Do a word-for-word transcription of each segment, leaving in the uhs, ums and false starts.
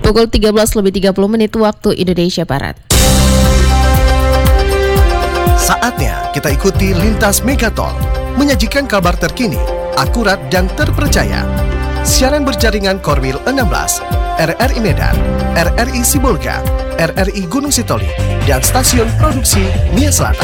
Pukul tiga belas lebih tiga puluh menit waktu Indonesia Barat. Saatnya kita ikuti Lintas Megatol, menyajikan kabar terkini, akurat dan terpercaya. Siaran berjaringan Korwil enam belas, R R I Medan, R R I Sibolga, R R I Gunung Sitoli, dan stasiun produksi Nia Selatan.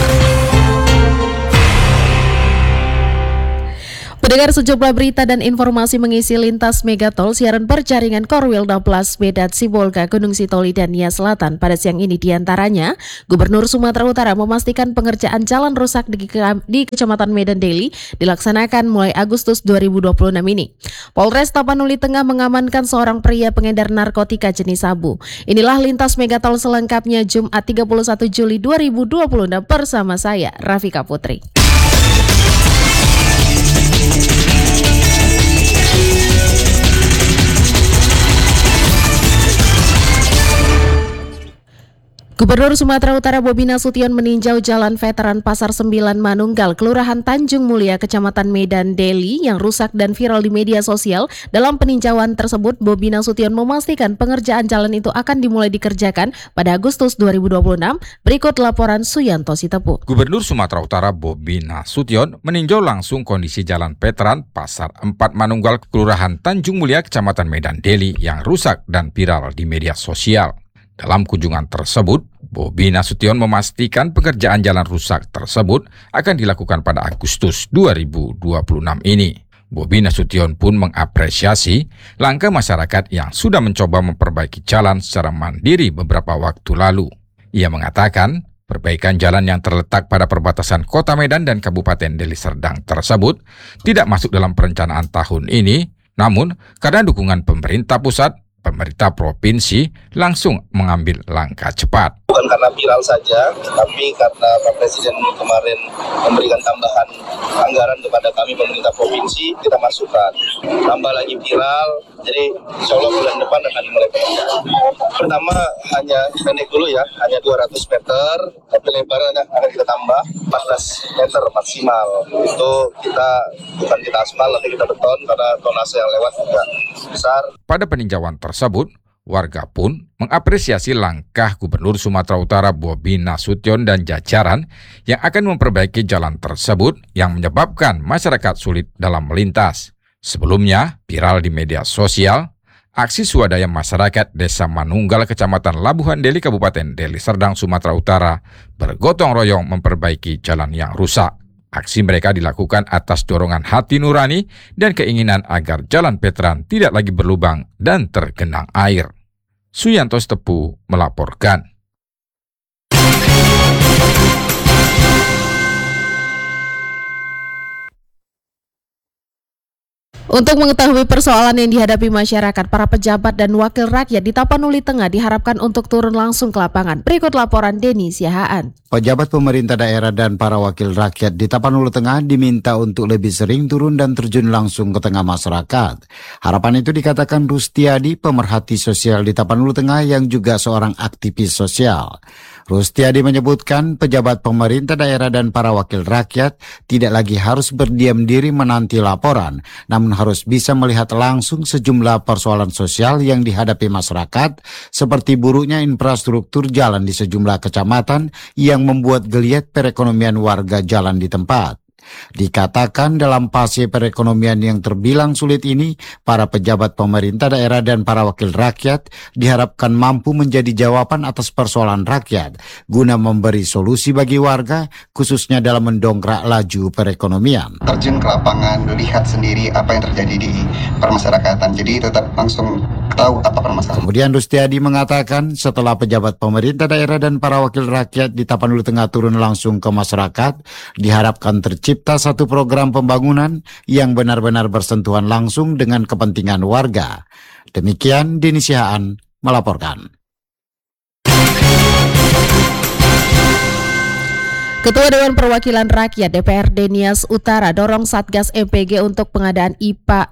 Pendengar, sejumlah berita dan informasi mengisi Lintas Megatol siaran berjaringan Korwil enam belas Medan, Sibolga, Gunung Sitoli, dan Nia Selatan. Pada siang ini diantaranya, Gubernur Sumatera Utara memastikan pengerjaan jalan rusak di, ke- di Kecamatan Medan Deli dilaksanakan mulai Agustus dua ribu dua puluh enam ini. Polres Tapanuli Tengah mengamankan seorang pria pengedar narkotika jenis sabu. Inilah Lintas Megatol selengkapnya Jumat tiga puluh satu Juli dua ribu dua puluh enam bersama saya, Rafika Putri. Gubernur Sumatera Utara Bobi Nasution meninjau Jalan Veteran Pasar sembilan Manunggal, Kelurahan Tanjung Mulia, Kecamatan Medan Deli yang rusak dan viral di media sosial. Dalam peninjauan tersebut, Bobi Nasution memastikan pengerjaan jalan itu akan dimulai dikerjakan pada Agustus dua ribu dua puluh enam. Berikut laporan Suyanto Sitepu. Gubernur Sumatera Utara Bobi Nasution meninjau langsung kondisi Jalan Veteran Pasar empat Manunggal, Kelurahan Tanjung Mulia, Kecamatan Medan Deli yang rusak dan viral di media sosial. Dalam kunjungan tersebut, Bobi Nasution memastikan pekerjaan jalan rusak tersebut akan dilakukan pada Agustus dua ribu dua puluh enam ini. Bobi Nasution pun mengapresiasi langkah masyarakat yang sudah mencoba memperbaiki jalan secara mandiri beberapa waktu lalu. Ia mengatakan, perbaikan jalan yang terletak pada perbatasan Kota Medan dan Kabupaten Deli Serdang tersebut tidak masuk dalam perencanaan tahun ini, namun karena dukungan pemerintah pusat, pemerintah provinsi langsung mengambil langkah cepat. Bukan karena viral saja, tapi karena Pak Presiden kemarin memberikan tambahan anggaran kepada kami pemerintah provinsi, kita masukkan. Tambah lagi viral, jadi insya Allah bulan depan akan dimulai pekerjaan. Pertama hanya pendek dulu ya, hanya dua ratus meter, tapi lebarnya akan kita tambah empat belas meter maksimal. Itu kita bukan kita aspal, nanti kita beton karena tonase yang lewat juga besar. Pada peninjauan tersebut, warga pun mengapresiasi langkah Gubernur Sumatera Utara Bobi Nasution dan jajaran yang akan memperbaiki jalan tersebut yang menyebabkan masyarakat sulit dalam melintas. Sebelumnya, viral di media sosial, aksi swadaya masyarakat Desa Manunggal, Kecamatan Labuhan Deli, Kabupaten Deli Serdang, Sumatera Utara bergotong royong memperbaiki jalan yang rusak. Aksi mereka dilakukan atas dorongan hati nurani dan keinginan agar jalan veteran tidak lagi berlubang dan tergenang air. Suyanto Sitepu melaporkan. Untuk mengetahui persoalan yang dihadapi masyarakat, para pejabat dan wakil rakyat di Tapanuli Tengah diharapkan untuk turun langsung ke lapangan. Berikut laporan Denny Siahaan. Pejabat pemerintah daerah dan para wakil rakyat di Tapanuli Tengah diminta untuk lebih sering turun dan terjun langsung ke tengah masyarakat. Harapan itu dikatakan Rustiadi, pemerhati sosial di Tapanuli Tengah yang juga seorang aktivis sosial. Rustiadi menyebutkan pejabat pemerintah daerah dan para wakil rakyat tidak lagi harus berdiam diri menanti laporan, namun harus bisa melihat langsung sejumlah persoalan sosial yang dihadapi masyarakat, seperti buruknya infrastruktur jalan di sejumlah kecamatan yang membuat geliat perekonomian warga jalan di tempat. Dikatakan dalam fase perekonomian yang terbilang sulit ini, para pejabat pemerintah daerah dan para wakil rakyat diharapkan mampu menjadi jawaban atas persoalan rakyat, guna memberi solusi bagi warga, khususnya dalam mendongkrak laju perekonomian. Terjun ke lapangan, lihat sendiri apa yang terjadi di permasyarakatan, jadi tetap langsung tahu apa permasalahan. Kemudian Rustiadi mengatakan setelah pejabat pemerintah daerah dan para wakil rakyat di Tapanuli Tengah turun langsung ke masyarakat, diharapkan tercipta Cipta satu program pembangunan yang benar-benar bersentuhan langsung dengan kepentingan warga. Demikian Denny Siahaan melaporkan. Ketua Dewan Perwakilan Rakyat D P R D Nias Utara dorong Satgas M P G untuk pengadaan I P A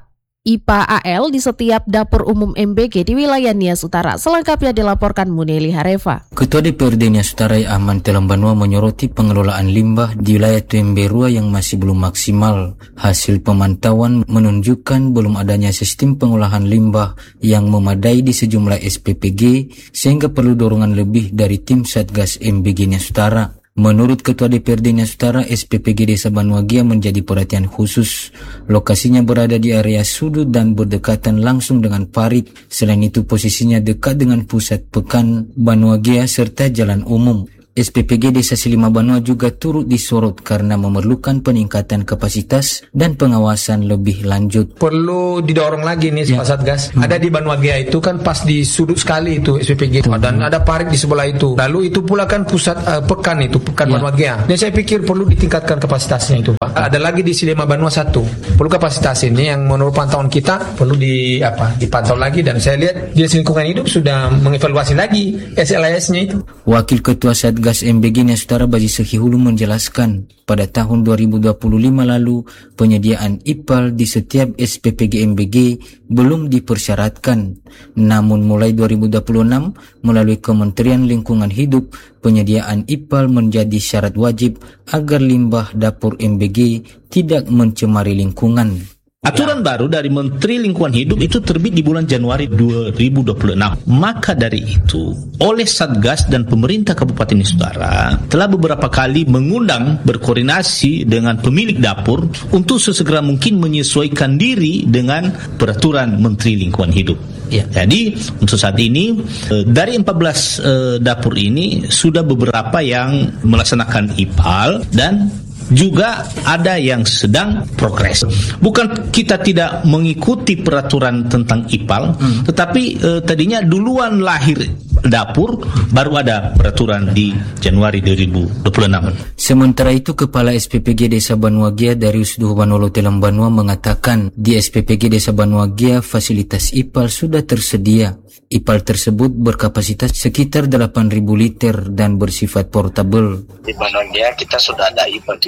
I P A A L di setiap dapur umum M B G di wilayah Nias Utara. Selengkapnya dilaporkan Muneli Hareva. Ketua D P R D Nias Utara Ahmad Telam Banua menyoroti pengelolaan limbah di wilayah Tuemberua yang masih belum maksimal. Hasil pemantauan menunjukkan belum adanya sistem pengolahan limbah yang memadai di sejumlah S P P G sehingga perlu dorongan lebih dari tim Satgas M B G Nias Utara. Menurut Ketua D P R D Nias Utara, S P P G Desa Banuagia menjadi perhatian khusus. Lokasinya berada di area sudut dan berdekatan langsung dengan parit. Selain itu, posisinya dekat dengan pusat pekan Banuagia serta jalan umum. S P P G Desa Silima Banua juga turut disorot karena memerlukan peningkatan kapasitas dan pengawasan lebih lanjut. Perlu didorong lagi nih Pak Satgas. Hmm. Ada di Banuagia itu kan pas di sudut sekali itu S P P G hmm. dan ada parit di sebelah itu. Lalu itu pula kan pusat uh, pekan itu pekan ya. Banuagia. Dan saya pikir perlu ditingkatkan kapasitasnya itu Pak. Ada lagi di Silima Banua satu. Perlu kapasitas ini yang menurut pantauan kita perlu di apa dipantau lagi, dan saya lihat Dinas Lingkungan Hidup sudah mengevaluasi lagi S L A S-nya itu. Wakil Ketua Satgas Gas M B G Nias Utara Baji Sekihulu menjelaskan pada tahun dua ribu dua puluh lima lalu penyediaan I P A L di setiap S P P G M B G belum dipersyaratkan. Namun mulai dua ribu dua puluh enam melalui Kementerian Lingkungan Hidup penyediaan I P A L menjadi syarat wajib agar limbah dapur M B G tidak mencemari lingkungan. Aturan baru dari Menteri Lingkungan Hidup itu terbit di bulan Januari dua ribu dua puluh enam. Maka dari itu, oleh Satgas dan pemerintah Kabupaten Nias Utara telah beberapa kali mengundang berkoordinasi dengan pemilik dapur untuk sesegera mungkin menyesuaikan diri dengan peraturan Menteri Lingkungan Hidup. Ya. Jadi untuk saat ini dari empat belas dapur ini sudah beberapa yang melaksanakan I P A L dan juga ada yang sedang progres. Bukan kita tidak mengikuti peraturan tentang I P A L, hmm. tetapi eh, tadinya duluan lahir dapur, baru ada peraturan di Januari dua ribu dua puluh enam. Sementara itu, Kepala S P P G Desa Banuagia Darius Duhbanolo Telam Banua mengatakan di S P P G Desa Banuagia fasilitas I P A L sudah tersedia. I P A L tersebut berkapasitas sekitar delapan ribu liter dan bersifat portable. Di Banuagia kita sudah ada I P A L di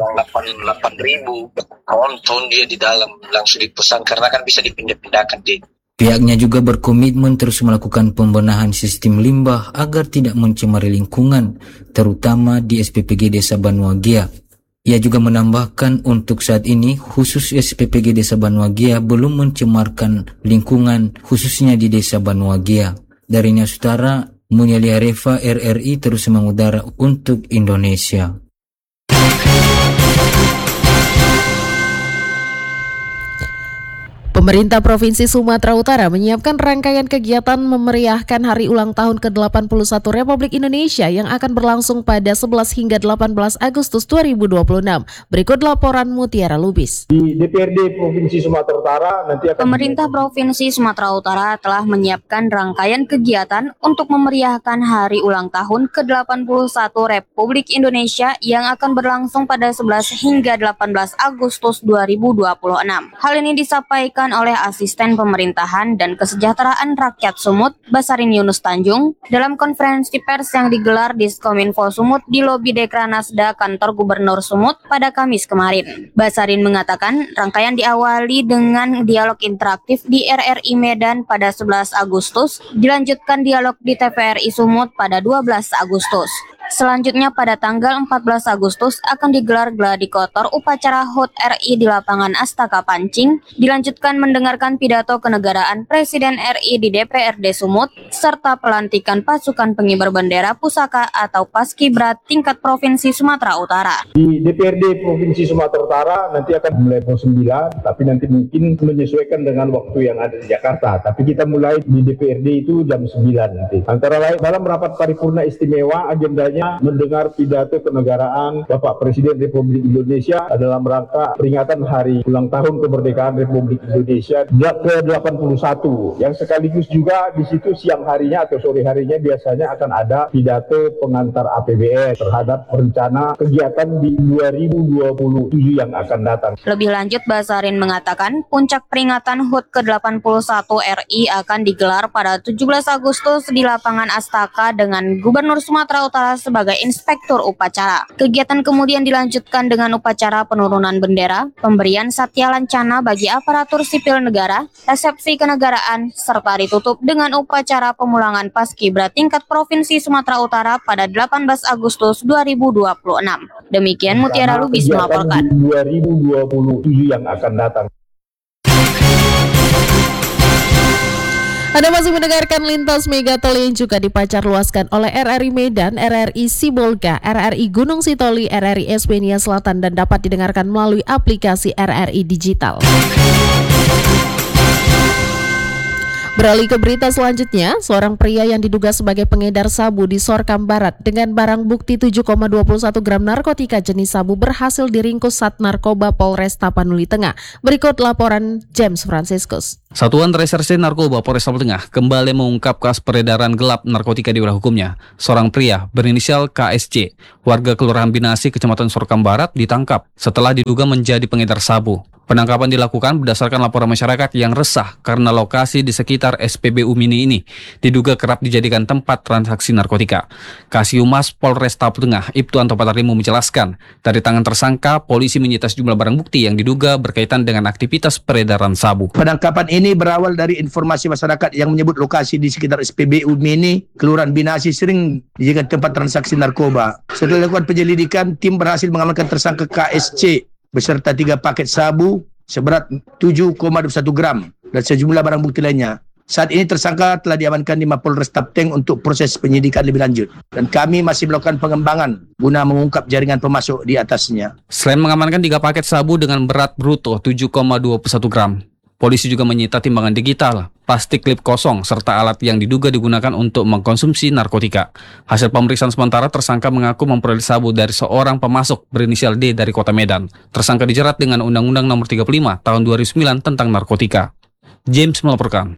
delapan ribu. Nonton dia di dalam langsung dipesan karena kan bisa dipindah-pindahkan di. Pihaknya juga berkomitmen terus melakukan pembenahan sistem limbah agar tidak mencemari lingkungan, terutama di S P P G Desa Banuagia. Ia juga menambahkan untuk saat ini khusus S P P G Desa Banuagia belum mencemarkan lingkungan khususnya di Desa Banuagia. Dari Nias Utara, Muneli Hareva R R I terus mengudara untuk Indonesia. Pemerintah Provinsi Sumatera Utara menyiapkan rangkaian kegiatan memeriahkan hari ulang tahun ke delapan puluh satu Republik Indonesia yang akan berlangsung pada sebelas hingga delapan belas Agustus dua ribu dua puluh enam. Berikut laporan Mutiara Lubis. Di D P R D Provinsi Sumatera Utara nanti akan Pemerintah Provinsi Sumatera Utara telah menyiapkan rangkaian kegiatan untuk memeriahkan hari ulang tahun ke delapan puluh satu Republik Indonesia yang akan berlangsung pada sebelas hingga delapan belas Agustus dua ribu dua puluh enam. Hal ini disampaikan oleh Asisten Pemerintahan dan Kesejahteraan Rakyat Sumut, Basarin Yunus Tanjung, dalam konferensi pers yang digelar di Skominfo Sumut di lobi Dekranasda Kantor Gubernur Sumut pada Kamis kemarin. Basarin mengatakan rangkaian diawali dengan dialog interaktif di R R I Medan pada sebelas Agustus, dilanjutkan dialog di T V R I Sumut pada dua belas Agustus. Selanjutnya pada tanggal empat belas Agustus akan digelar gladi kotor upacara H U T R I di lapangan Astaka Pancing, dilanjutkan mendengarkan pidato kenegaraan Presiden R I di D P R D Sumut, serta pelantikan pasukan pengibar bendera pusaka atau Paskibra tingkat Provinsi Sumatera Utara. Di D P R D Provinsi Sumatera Utara nanti akan mulai pukul sembilan, tapi nanti mungkin menyesuaikan dengan waktu yang ada di Jakarta. Tapi kita mulai di D P R D itu jam sembilan nanti. Antara lain dalam rapat paripurna istimewa agendanya mendengar pidato kenegaraan Bapak Presiden Republik Indonesia dalam rangka peringatan hari ulang tahun kemerdekaan Republik Indonesia ke delapan puluh satu, yang sekaligus juga di situ siang harinya atau sore harinya biasanya akan ada pidato pengantar A P B S terhadap rencana kegiatan di dua ribu dua puluh tujuh yang akan datang. Lebih lanjut, Basarin mengatakan puncak peringatan H U T ke delapan puluh satu R I akan digelar pada tujuh belas Agustus di lapangan Astaka dengan Gubernur Sumatera Utara sebagai inspektur upacara. Kegiatan kemudian dilanjutkan dengan upacara penurunan bendera, pemberian satya lancana bagi aparatur sipil negara, resepsi kenegaraan, serta ditutup dengan upacara pemulangan Paskibra tingkat Provinsi Sumatera Utara pada delapan belas Agustus dua ribu dua puluh enam. Demikian Mutiara Lubis melaporkan. dua ribu dua puluh tujuh yang akan datang. Anda masih mendengarkan Lintas Megatol yang juga dipacar luaskan oleh R R I Medan, R R I Sibolga, R R I Gunung Sitoli, R R I S B Nia Selatan dan dapat didengarkan melalui aplikasi R R I Digital. Beralih ke berita selanjutnya, seorang pria yang diduga sebagai pengedar sabu di Sorkam Barat dengan barang bukti tujuh koma dua satu gram narkotika jenis sabu berhasil diringkus Sat Narkoba Polres Tapanuli Tengah. Berikut laporan James Franciscus. Satuan Reserse Narkoba Polres Tapanuli Tengah kembali mengungkap kasus peredaran gelap narkotika di wilayah hukumnya. Seorang pria berinisial K S C, warga Kelurahan Binasi, Kecamatan Sorkam Barat, ditangkap setelah diduga menjadi pengedar sabu. Penangkapan dilakukan berdasarkan laporan masyarakat yang resah karena lokasi di sekitar S P B U Mini ini diduga kerap dijadikan tempat transaksi narkotika. Kasiumas Polres Tapanuli Tengah, Ibtu Antopatarimo menjelaskan, dari tangan tersangka, polisi menyita sejumlah barang bukti yang diduga berkaitan dengan aktivitas peredaran sabu. Penangkapan ini berawal dari informasi masyarakat yang menyebut lokasi di sekitar S P B U Mini, Kelurahan Binasi sering dijadikan tempat transaksi narkoba. Setelah dilakukan penyelidikan, tim berhasil mengamankan tersangka K S C beserta tiga paket sabu seberat tujuh koma dua satu gram dan sejumlah barang bukti lainnya. Saat ini tersangka telah diamankan di Mapolres Tapteng untuk proses penyidikan lebih lanjut. Dan kami masih melakukan pengembangan guna mengungkap jaringan pemasok di atasnya. Selain mengamankan tiga paket sabu dengan berat bruto tujuh koma dua satu gram, polisi juga menyita timbangan digital, plastik klip kosong, serta alat yang diduga digunakan untuk mengkonsumsi narkotika. Hasil pemeriksaan sementara, tersangka mengaku memperoleh sabu dari seorang pemasok berinisial D dari Kota Medan. Tersangka dijerat dengan Undang-Undang Nomor tiga puluh lima Tahun dua ribu sembilan tentang narkotika. James melaporkan.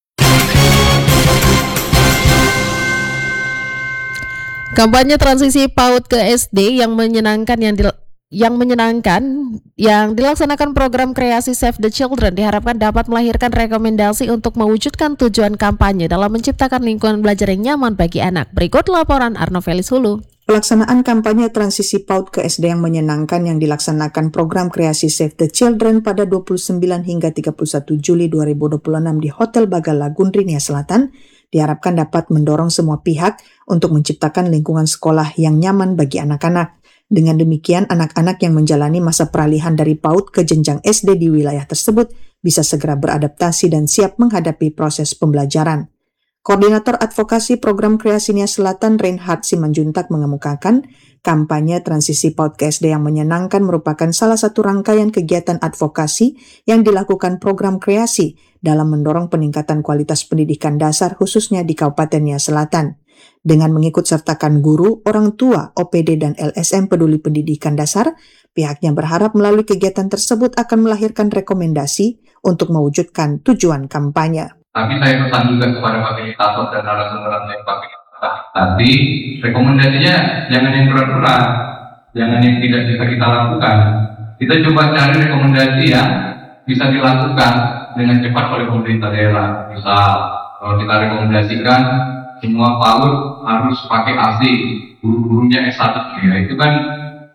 Kampanye transisi PAUD ke S D yang menyenangkan yang dil- yang menyenangkan yang dilaksanakan program kreasi Save the Children diharapkan dapat melahirkan rekomendasi untuk mewujudkan tujuan kampanye dalam menciptakan lingkungan belajar yang nyaman bagi anak. Berikut laporan Arno Felis Hulu. Pelaksanaan kampanye transisi PAUD ke S D yang menyenangkan yang dilaksanakan program kreasi Save the Children pada dua puluh sembilan hingga tiga puluh satu Juli dua ribu dua puluh enam di Hotel Bagala Gundri Nia Selatan diharapkan dapat mendorong semua pihak untuk menciptakan lingkungan sekolah yang nyaman bagi anak-anak. Dengan demikian, anak-anak yang menjalani masa peralihan dari PAUD ke jenjang S D di wilayah tersebut bisa segera beradaptasi dan siap menghadapi proses pembelajaran. Koordinator Advokasi Program Kreasi Nia Selatan Reinhard Simanjuntak mengemukakan, kampanye transisi PAUD ke S D yang menyenangkan merupakan salah satu rangkaian kegiatan advokasi yang dilakukan program kreasi dalam mendorong peningkatan kualitas pendidikan dasar khususnya di Kabupaten Nia Selatan. Dengan mengikut sertakan guru, orang tua, O P D, dan L S M peduli pendidikan dasar, pihaknya berharap melalui kegiatan tersebut akan melahirkan rekomendasi untuk mewujudkan tujuan kampanye. Tapi saya pesan juga kepada fasilitator dan narasumber yang fasilitator tadi, rekomendasinya jangan yang berat-berat, jangan yang tidak bisa kita lakukan. Kita coba cari rekomendasi yang bisa dilakukan dengan cepat oleh pemerintah daerah. Misal, kalau kita rekomendasikan semua PAUD harus pakai A C, guru-gurunya S satu, ya itu kan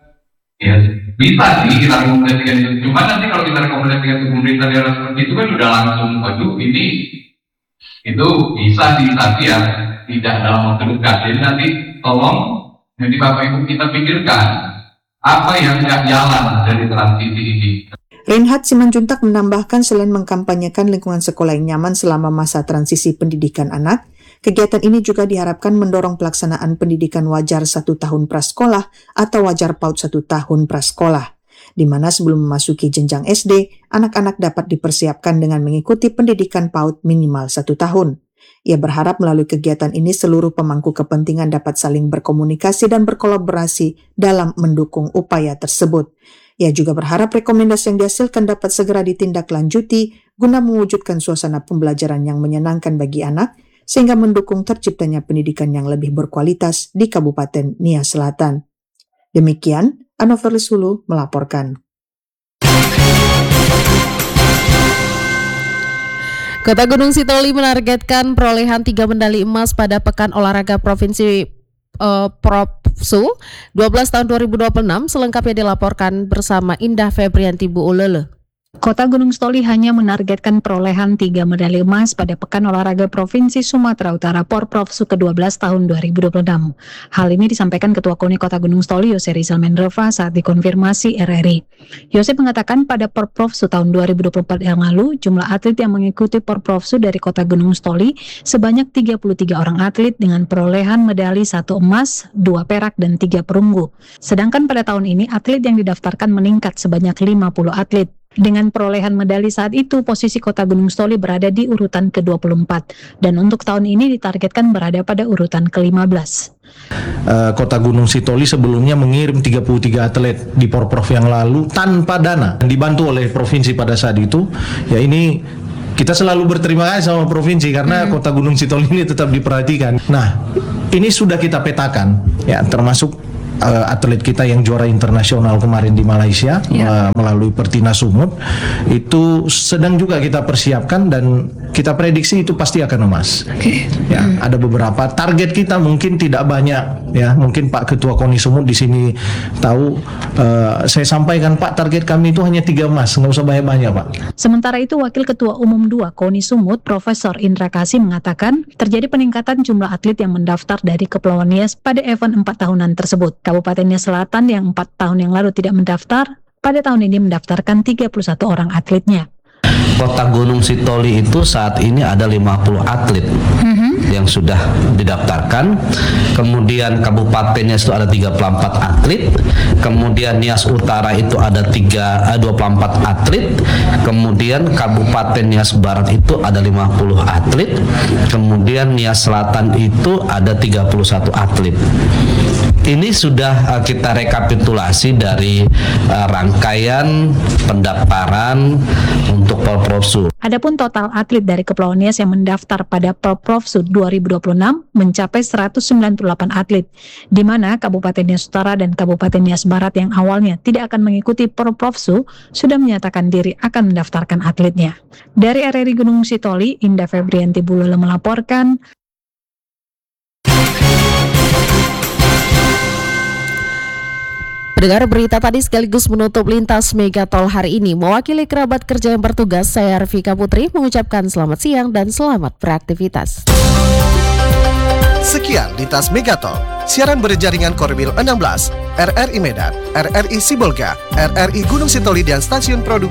ya bisa sih kita rekomendasikan itu. Cuma nanti kalau kita rekomendasikan ke pemerintah daerah seperti itu kan sudah langsung, waduh ini itu bisa sih, tapi ya tidak dalam waktu dekat. Jadi nanti tolong nanti Bapak Ibu kita pikirkan apa yang tidak jalan dari transisi ini. Reinhard Simanjuntak menambahkan selain mengkampanyekan lingkungan sekolah yang nyaman selama masa transisi pendidikan anak, kegiatan ini juga diharapkan mendorong pelaksanaan pendidikan wajar satu tahun prasekolah atau wajar PAUD satu tahun prasekolah, di mana sebelum memasuki jenjang S D, anak-anak dapat dipersiapkan dengan mengikuti pendidikan PAUD minimal satu tahun. Ia berharap melalui kegiatan ini seluruh pemangku kepentingan dapat saling berkomunikasi dan berkolaborasi dalam mendukung upaya tersebut. Ia juga berharap rekomendasi yang dihasilkan dapat segera ditindaklanjuti guna mewujudkan suasana pembelajaran yang menyenangkan bagi anak, sehingga mendukung terciptanya pendidikan yang lebih berkualitas di Kabupaten Nia Selatan. Demikian, Anovelis Hulu melaporkan. Kota Gunung Sitoli menargetkan perolehan tiga medali emas pada Pekan Olahraga Provinsi uh, Propsu dua belas tahun dua ribu dua puluh enam selengkapnya dilaporkan bersama Indah Febrianti Bu Ulele. Kota Gunung Sitoli hanya menargetkan perolehan tiga medali emas pada Pekan Olahraga Provinsi Sumatera Utara Porprofsu ke dua belas tahun dua ribu dua puluh enam. Hal ini disampaikan Ketua KONI Kota Gunung Sitoli Yose Rizal Mendrova saat dikonfirmasi R R I. Yose mengatakan pada Porprofsu tahun dua ribu dua puluh empat yang lalu, jumlah atlet yang mengikuti Porprofsu dari Kota Gunung Sitoli sebanyak tiga puluh tiga orang atlet dengan perolehan medali satu emas, dua perak, dan tiga perunggu. Sedangkan pada tahun ini atlet yang didaftarkan meningkat sebanyak lima puluh atlet. Dengan perolehan medali saat itu, posisi Kota Gunung Sitoli berada di urutan ke dua puluh empat, dan untuk tahun ini ditargetkan berada pada urutan ke lima belas. Uh, Kota Gunung Sitoli sebelumnya mengirim tiga puluh tiga atlet di Porprov yang lalu tanpa dana, dibantu oleh provinsi pada saat itu. Ya ini kita selalu berterima kasih sama provinsi karena hmm. Kota Gunung Sitoli ini tetap diperhatikan. Nah, ini sudah kita petakan, ya termasuk Uh, atlet kita yang juara internasional kemarin di Malaysia yeah. uh, melalui Pertina Sumut itu sedang juga kita persiapkan dan kita prediksi itu pasti akan emas. Okay. Ya, hmm. ada beberapa target kita mungkin tidak banyak ya, mungkin Pak Ketua KONI Sumut di sini tahu. Uh, saya sampaikan Pak, target kami itu hanya tiga emas, nggak usah banyak-banyak Pak. Sementara itu Wakil Ketua Umum dua KONI Sumut Profesor Indra Kasih mengatakan terjadi peningkatan jumlah atlet yang mendaftar dari Kepulauan Nias pada event empat tahunan tersebut. Kabupaten Nias Selatan yang empat tahun yang lalu tidak mendaftar, pada tahun ini mendaftarkan tiga puluh satu orang atletnya. Kota Gunung Sitoli itu saat ini ada lima puluh atlet mm-hmm. yang sudah didaftarkan. Kemudian Kabupaten Nias itu ada tiga puluh empat atlet. Kemudian Nias Utara itu ada tiga, dua puluh empat atlet. Kemudian Kabupaten Nias Barat itu ada lima puluh atlet. Kemudian Nias Selatan itu ada tiga puluh satu atlet. Ini sudah uh, kita rekapitulasi dari uh, rangkaian pendaftaran untuk Porprofsu. Adapun total atlet dari Kepulauan Nias yang mendaftar pada Porprofsu dua ribu dua puluh enam mencapai seratus sembilan puluh delapan atlet, di mana Kabupaten Nias Utara dan Kabupaten Nias Barat yang awalnya tidak akan mengikuti Porprofsu sudah menyatakan diri akan mendaftarkan atletnya. Dari R R I Gunung Sitoli, Indah Febrianti Bulele melaporkan. Pendengar, berita tadi sekaligus menutup Lintas Megatol hari ini. Mewakili kerabat kerja yang bertugas, saya Arvika Putri mengucapkan selamat siang dan selamat beraktivitas. Sekian Lintas Megatol, siaran berjaringan Korwil enam belas, R R I Medan, R R I Sibolga, R R I Gunung Sitoli dan Stasiun Produksi